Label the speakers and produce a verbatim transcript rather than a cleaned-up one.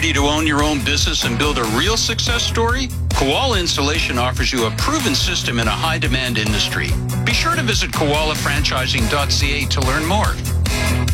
Speaker 1: Ready to own your own business and build a real success story? Koala Installation offers you a proven system in a high-demand industry. Be sure to visit koala franchising dot c a to learn more.